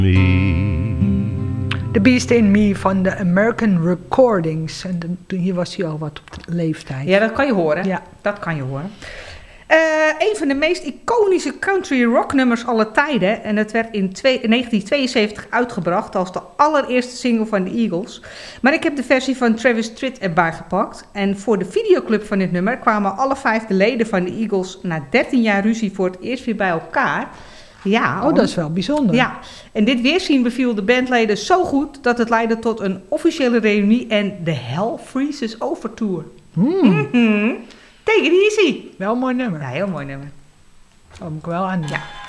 The Beast in Me van de American Recordings. En hier was hij al wat op de leeftijd. Ja, dat kan je horen. Ja. Dat kan je horen. Een van de meest iconische country rock nummers aller tijden. En het werd in 1972 uitgebracht als de allereerste single van de Eagles. Maar ik heb de versie van Travis Tritt erbij gepakt. En voor de videoclip van dit nummer kwamen alle 5 leden van de Eagles na 13 jaar ruzie voor het eerst weer bij elkaar. Ja, dat is wel bijzonder. Ja, en dit weerzien beviel de bandleden zo goed dat het leidde tot een officiële reunie en de Hell Freezes Over Tour. Take it easy. Wel een mooi nummer. Ja, heel mooi nummer. Dat moet ik wel aan doen. Ja.